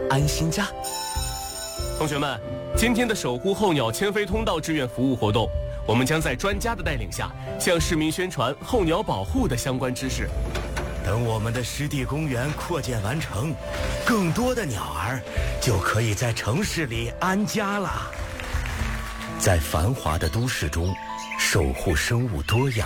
安心家。 同学们，今天的守护候鸟迁飞通道志愿服务活动，我们将在专家的带领下，向市民宣传候鸟保护的相关知识。 等我们的湿地公园扩建完成，更多的鸟儿就可以在城市里安家了。在繁华的都市中，守护生物多样，